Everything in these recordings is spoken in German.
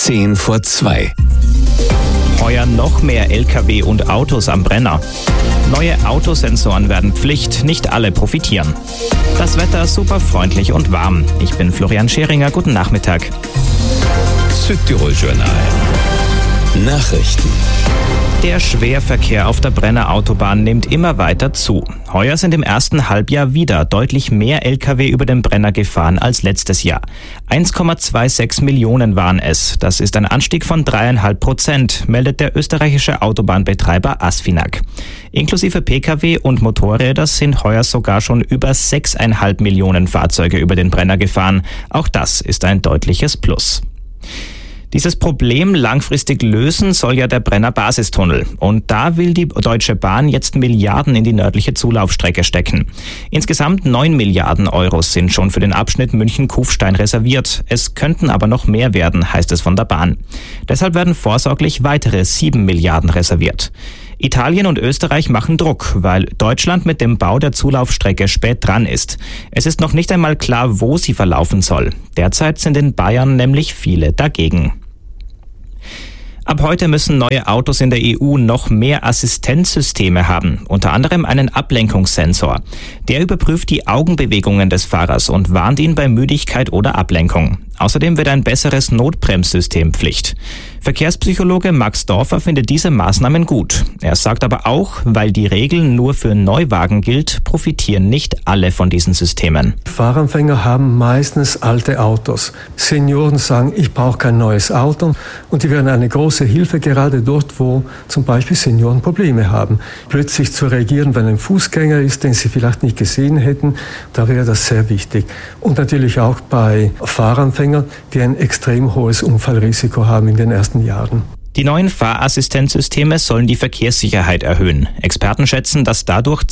10:10. Heuer noch mehr Lkw und Autos am Brenner. Neue Autosensoren werden Pflicht, nicht alle profitieren. Das Wetter super freundlich und warm. Ich bin Florian Scheringer, guten Nachmittag. Südtirol-Journal. Nachrichten. Der Schwerverkehr auf der Brenner Autobahn nimmt immer weiter zu. Heuer sind im ersten Halbjahr wieder deutlich mehr Lkw über den Brenner gefahren als letztes Jahr. 1,26 Millionen waren es. Das ist ein Anstieg von 3,5%, meldet der österreichische Autobahnbetreiber Asfinag. Inklusive Pkw und Motorräder sind heuer sogar schon über 6,5 Millionen Fahrzeuge über den Brenner gefahren. Auch das ist ein deutliches Plus. Dieses Problem langfristig lösen soll ja der Brenner Basistunnel. Und da will die Deutsche Bahn jetzt Milliarden in die nördliche Zulaufstrecke stecken. Insgesamt 9 Milliarden Euro sind schon für den Abschnitt München-Kufstein reserviert. Es könnten aber noch mehr werden, heißt es von der Bahn. Deshalb werden vorsorglich weitere 7 Milliarden reserviert. Italien und Österreich machen Druck, weil Deutschland mit dem Bau der Zulaufstrecke spät dran ist. Es ist noch nicht einmal klar, wo sie verlaufen soll. Derzeit sind in Bayern nämlich viele dagegen. Ab heute müssen neue Autos in der EU noch mehr Assistenzsysteme haben, unter anderem einen Ablenkungssensor. Der überprüft die Augenbewegungen des Fahrers und warnt ihn bei Müdigkeit oder Ablenkung. Außerdem wird ein besseres Notbremssystem Pflicht. Verkehrspsychologe Max Dorfer findet diese Maßnahmen gut. Er sagt aber auch, weil die Regel nur für Neuwagen gilt, profitieren nicht alle von diesen Systemen. Fahranfänger haben meistens alte Autos. Senioren sagen, ich brauche kein neues Auto. Und die wären eine große Hilfe, gerade dort, wo zum Beispiel Senioren Probleme haben. Plötzlich zu reagieren, wenn ein Fußgänger ist, den sie vielleicht nicht gesehen hätten, da wäre das sehr wichtig. Und natürlich auch bei Fahranfängern, die ein extrem hohes Unfallrisiko haben in den ersten Jahren. Die neuen Fahrassistenzsysteme sollen die Verkehrssicherheit erhöhen. Experten schätzen, dass dadurch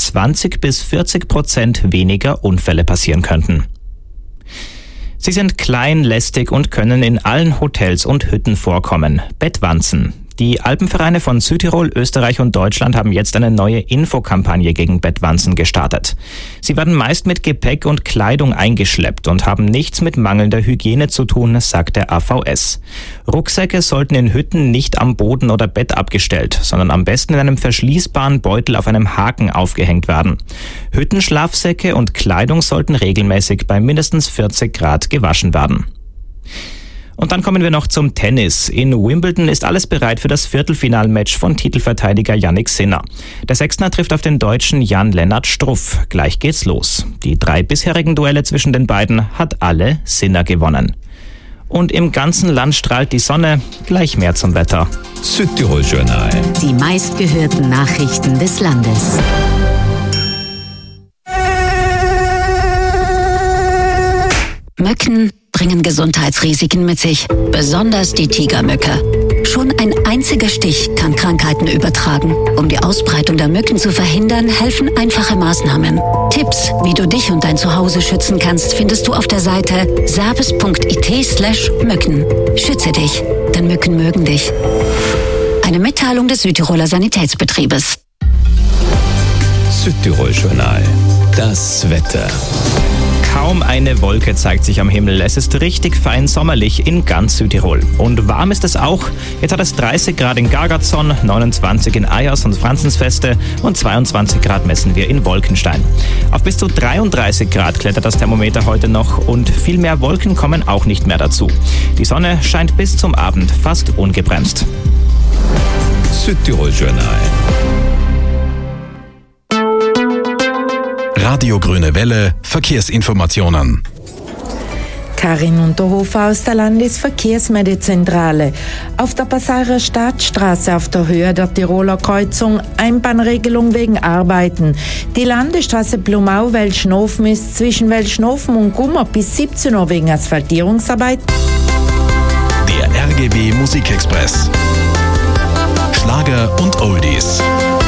20-40% weniger Unfälle passieren könnten. Sie sind klein, lästig und können in allen Hotels und Hütten vorkommen. Bettwanzen. Die Alpenvereine von Südtirol, Österreich und Deutschland haben jetzt eine neue Infokampagne gegen Bettwanzen gestartet. Sie werden meist mit Gepäck und Kleidung eingeschleppt und haben nichts mit mangelnder Hygiene zu tun, sagt der AVS. Rucksäcke sollten in Hütten nicht am Boden oder Bett abgestellt, sondern am besten in einem verschließbaren Beutel auf einem Haken aufgehängt werden. Hüttenschlafsäcke und Kleidung sollten regelmäßig bei mindestens 40 Grad gewaschen werden. Und dann kommen wir noch zum Tennis. In Wimbledon ist alles bereit für das Viertelfinalmatch von Titelverteidiger Jannik Sinner. Der Sechstner trifft auf den Deutschen Jan-Lennart Struff. Gleich geht's los. Die 3 bisherigen Duelle zwischen den beiden hat alle Sinner gewonnen. Und im ganzen Land strahlt die Sonne. Gleich mehr zum Wetter. Südtirol-Journal. Die meistgehörten Nachrichten des Landes. Mücken bringen Gesundheitsrisiken mit sich, besonders die Tigermücke. Schon ein einziger Stich kann Krankheiten übertragen. Um die Ausbreitung der Mücken zu verhindern, helfen einfache Maßnahmen. Tipps, wie du dich und dein Zuhause schützen kannst, findest du auf der Seite service.it/Mücken. Schütze dich, denn Mücken mögen dich. Eine Mitteilung des Südtiroler Sanitätsbetriebes. Südtirol-Journal. Das Wetter. Kaum eine Wolke zeigt sich am Himmel. Es ist richtig fein sommerlich in ganz Südtirol. Und warm ist es auch. Jetzt hat es 30 Grad in Gargatzon, 29 in Ajos und Franzensfeste und 22 Grad messen wir in Wolkenstein. Auf bis zu 33 Grad klettert das Thermometer heute noch und viel mehr Wolken kommen auch nicht mehr dazu. Die Sonne scheint bis zum Abend fast ungebremst. Südtirol-Journal. Radio Grüne Welle, Verkehrsinformationen. Karin Unterhofer aus der Landesverkehrsmeldezentrale. Auf der Passarer Stadtstraße auf der Höhe der Tiroler Kreuzung Einbahnregelung wegen Arbeiten. Die Landesstraße Blumau-Welschnofen ist zwischen Welschnofen und Gummer bis 17 Uhr wegen Asphaltierungsarbeit. Der RGW Musikexpress. Schlager und Oldies.